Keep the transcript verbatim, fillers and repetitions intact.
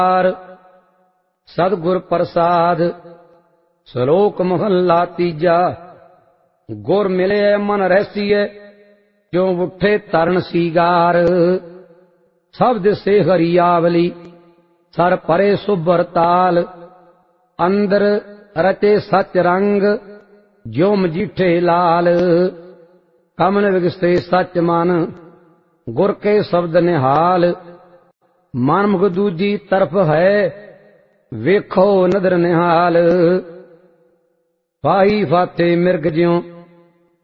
सतगुर प्रसाद। श्लोक महला तीजा। गुर मिले मन रहसीए, क्यों उठे तरन सीगार। सब दिसे हरियावली, सर परे सुभर ताल। अंदर रचे सच रंग, ज्यो मजीठे लाल। कमल विगसे सच मन, गुर के शब्द निहाल। मनमुख दूजी तरफ है, वेखो नदर निहाल। फाही फाते मिर्ग ज्यों